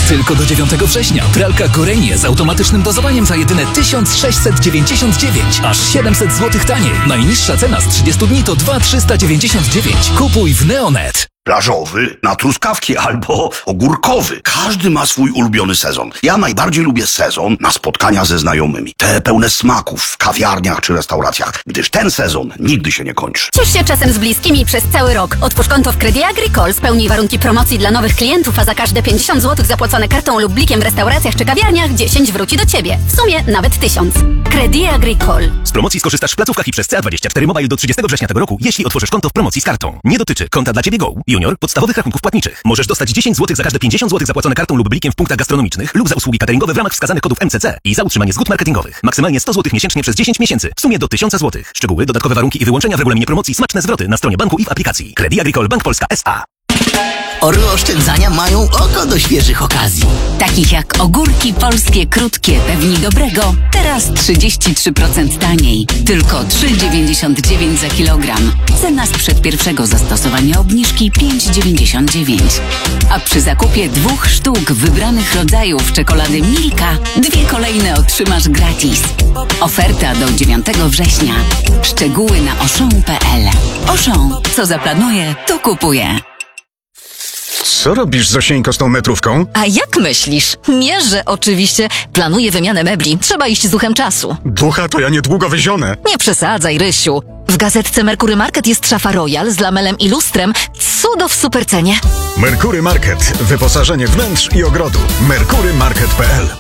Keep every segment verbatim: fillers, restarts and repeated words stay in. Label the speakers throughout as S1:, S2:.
S1: Tylko do dziewiątego września. Pralka Corenie z automatycznym dozowaniem za jedyne tysiąc sześćset dziewięćdziesiąt dziewięć. Aż siedemset złotych taniej. Najniższa cena z trzydziestu dni to dwa tysiące trzysta dziewięćdziesiąt dziewięć. Kupuj w Neonet.
S2: Plażowy, na truskawki albo ogórkowy. Każdy ma swój ulubiony sezon. Ja najbardziej lubię sezon na spotkania ze znajomymi. Te pełne smaków w kawiarniach czy restauracjach, gdyż ten sezon nigdy się nie kończy.
S3: Ciesz się czasem z bliskimi przez cały rok. Otwórz konto w Credit Agricole, spełnij warunki promocji dla nowych klientów, a za każde pięćdziesiąt złotych zapłacone kartą lub blikiem w restauracjach czy kawiarniach dziesięć wróci do Ciebie. W sumie nawet tysiąc. Credit Agricole.
S4: Z promocji skorzystasz w placówkach i przez C A dwadzieścia cztery Mobile do trzydziestego września tego roku, jeśli otworzysz konto w promocji z kartą. Nie dotyczy konta dla Ciebie Go, Junior, podstawowych rachunków płatniczych. Możesz dostać dziesięć złotych za każde pięćdziesiąt złotych zapłacone kartą lub blikiem w punktach gastronomicznych lub za usługi cateringowe w ramach wskazanych kodów M C C i za utrzymanie zgód marketingowych. Maksymalnie sto złotych miesięcznie przez dziesięć miesięcy. W sumie do tysiąc złotych. Szczegóły, dodatkowe warunki i wyłączenia w regulaminie promocji, smaczne zwroty na stronie banku i w aplikacji. Credit Agricole Bank Polska S A.
S5: Orły oszczędzania mają oko do świeżych okazji.
S6: Takich jak ogórki polskie krótkie, pewni dobrego, teraz trzydzieści trzy procent taniej. Tylko trzy dziewięćdziesiąt dziewięć za kilogram. Cena sprzed pierwszego zastosowania obniżki pięć dziewięćdziesiąt dziewięć. A przy zakupie dwóch sztuk wybranych rodzajów czekolady Milka, dwie kolejne otrzymasz gratis. Oferta do dziewiątego września. Szczegóły na auchan kropka p l. Auchan, co zaplanuje, to kupuje.
S7: Co robisz, Zosieńko, z tą metrówką?
S8: A jak myślisz? Mierzę oczywiście. Planuję wymianę mebli. Trzeba iść z duchem czasu.
S7: Ducha to ja niedługo wyzionę.
S8: Nie przesadzaj, Rysiu. W gazetce Merkury Market jest szafa Royal z lamelem i lustrem. Cudo w supercenie.
S7: Merkury Market. Wyposażenie wnętrz i ogrodu. merkury market kropka p l.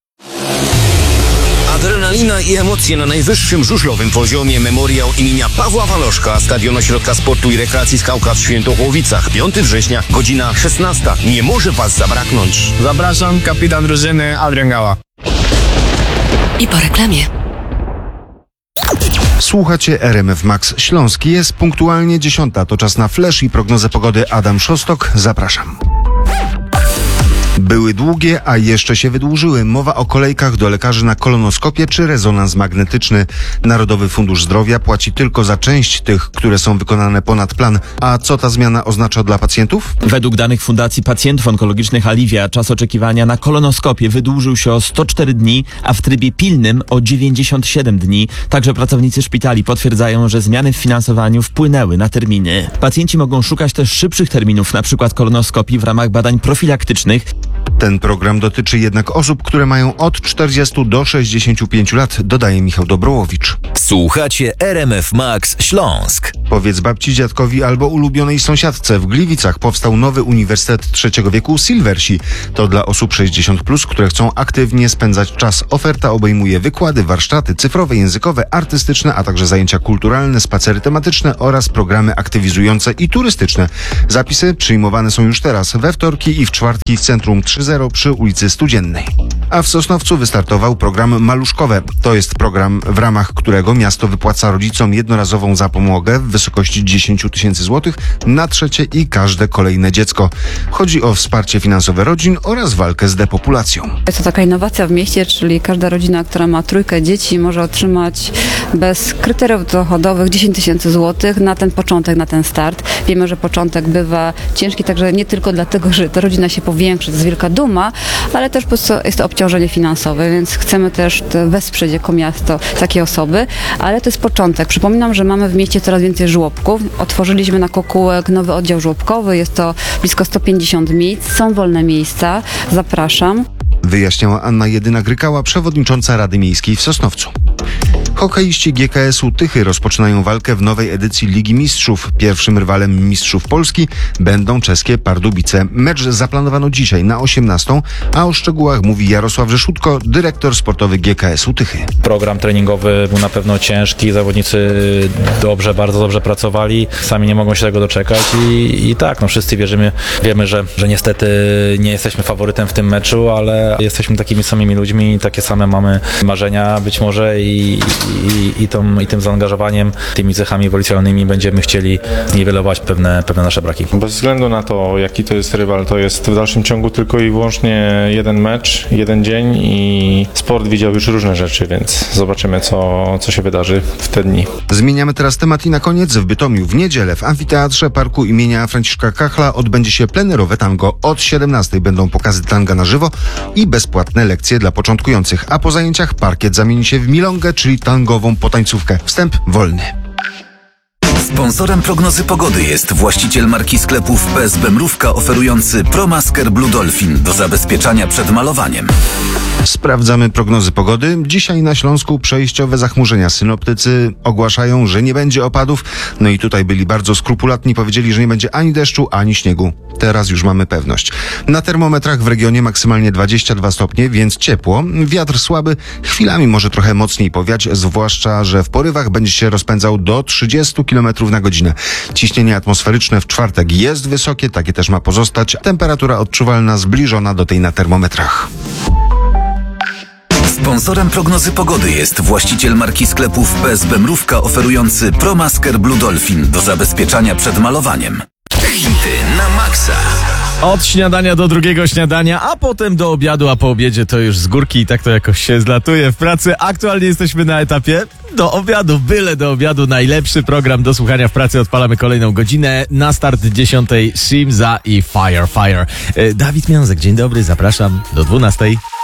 S9: Adrenalina i emocje na najwyższym żużlowym poziomie. Memoriał imienia Pawła Waloszka, Stadion Ośrodka Sportu i Rekreacji Skałka w Świętochłowicach. piątego września, godzina szesnasta. Nie może Was zabraknąć.
S10: Zapraszam, kapitan drużyny Adrian Gała.
S8: I po reklamie.
S11: Słuchacie R M F Max Śląski. Jest punktualnie dziesiąta. To czas na flash i prognozę pogody. Adam Szostok. Zapraszam. Były długie, a jeszcze się wydłużyły. Mowa o kolejkach do lekarzy na kolonoskopię czy rezonans magnetyczny. Narodowy Fundusz Zdrowia płaci tylko za część tych, które są wykonane ponad plan. A co ta zmiana oznacza dla pacjentów?
S12: Według danych Fundacji Pacjentów Onkologicznych Aliwia czas oczekiwania na kolonoskopię wydłużył się o sto cztery dni, a w trybie pilnym o dziewięćdziesiąt siedem dni. Także pracownicy szpitali potwierdzają, że zmiany w finansowaniu wpłynęły na terminy. Pacjenci mogą szukać też szybszych terminów, np. kolonoskopii w ramach badań profilaktycznych.
S11: Ten program dotyczy jednak osób, które mają od czterdziestu do sześćdziesięciu pięciu lat, dodaje Michał Dobrołowicz.
S4: Słuchacie R M F Max Śląsk.
S11: Powiedz babci, dziadkowi albo ulubionej sąsiadce. W Gliwicach powstał nowy Uniwersytet Trzeciego Wieku Silversi. To dla osób sześćdziesiąt plus, które chcą aktywnie spędzać czas. Oferta obejmuje wykłady, warsztaty cyfrowe, językowe, artystyczne, a także zajęcia kulturalne, spacery tematyczne oraz programy aktywizujące i turystyczne. Zapisy przyjmowane są już teraz, we wtorki i w czwartki w Centrum trzy zero przy ulicy Studziennej. A w Sosnowcu wystartował program Maluszkowe. To jest program, w ramach którego miasto wypłaca rodzicom jednorazową zapomogę w wysokości dziesięć tysięcy złotych na trzecie i każde kolejne dziecko. Chodzi o wsparcie finansowe rodzin oraz walkę z depopulacją.
S13: Jest to taka innowacja w mieście, czyli każda rodzina, która ma trójkę dzieci, może otrzymać bez kryteriów dochodowych dziesięć tysięcy złotych na ten początek, na ten start. Wiemy, że początek bywa ciężki, także nie tylko dlatego, że ta rodzina się powiększy, to jest wielka duma, ale też po prostu jest to obciążenie finansowe, więc chcemy też wesprzeć jako miasto takie osoby, ale to jest początek. Przypominam, że mamy w mieście coraz więcej żłobków. Otworzyliśmy na Kokułek nowy oddział żłobkowy, jest to blisko sto pięćdziesiąt miejsc, są wolne miejsca, zapraszam.
S11: Wyjaśniała Anna Jedyna-Grykała, przewodnicząca Rady Miejskiej w Sosnowcu. Hokeiści G K S-u Tychy rozpoczynają walkę w nowej edycji Ligi Mistrzów. Pierwszym rywalem mistrzów Polski będą czeskie Pardubice. Mecz zaplanowano dzisiaj na osiemnastą, a o szczegółach mówi Jarosław Rzeszutko, dyrektor sportowy G K S-u Tychy.
S14: Program treningowy był na pewno ciężki, zawodnicy dobrze, bardzo dobrze pracowali, sami nie mogą się tego doczekać i, i tak, no wszyscy wierzymy, wiemy, że, że niestety nie jesteśmy faworytem w tym meczu, ale jesteśmy takimi samymi ludźmi i takie same mamy marzenia być może i i, i, tą, i tym zaangażowaniem, tymi cechami ewolucjonalnymi będziemy chcieli niwelować pewne, pewne nasze braki.
S15: Bez względu na to, jaki to jest rywal, to jest w dalszym ciągu tylko i wyłącznie jeden mecz, jeden dzień i sport widział już różne rzeczy, więc zobaczymy, co, co się wydarzy w te dni.
S11: Zmieniamy teraz temat i na koniec w Bytomiu w niedzielę w amfiteatrze Parku imienia Franciszka Kachla odbędzie się plenerowe tango. Od siedemnastej będą pokazy tanga na żywo i bezpłatne lekcje dla początkujących, a po zajęciach parkiet zamieni się w milongę, czyli tangową potańcówkę. Wstęp wolny.
S1: Sponsorem prognozy pogody jest właściciel marki sklepów P S B Mrówka oferujący ProMasker Blue Dolphin do zabezpieczania przed malowaniem.
S11: Sprawdzamy prognozy pogody. Dzisiaj na Śląsku przejściowe zachmurzenia. Synoptycy ogłaszają, że nie będzie opadów. No i tutaj byli bardzo skrupulatni. Powiedzieli, że nie będzie ani deszczu, ani śniegu. Teraz już mamy pewność. Na termometrach w regionie maksymalnie dwadzieścia dwa stopnie, więc ciepło. Wiatr słaby, chwilami może trochę mocniej powiać, zwłaszcza, że w porywach będzie się rozpędzał do trzydziestu kilometrów na godzinę. Ciśnienie atmosferyczne w czwartek jest wysokie, takie też ma pozostać. Temperatura odczuwalna zbliżona do tej na termometrach.
S1: Sponsorem prognozy pogody jest właściciel marki sklepów P S B Mrówka oferujący ProMasker Blue Dolphin do zabezpieczania przed malowaniem.
S4: Hity na maksa.
S16: Od śniadania do drugiego śniadania, a potem do obiadu, a po obiedzie to już z górki i tak to jakoś się zlatuje w pracy. Aktualnie jesteśmy na etapie do obiadu, byle do obiadu. Najlepszy program do słuchania w pracy. Odpalamy kolejną godzinę. Na start dziesiątej Simza i Fire Fire. Dawid Miązek, dzień dobry, zapraszam do dwunastej.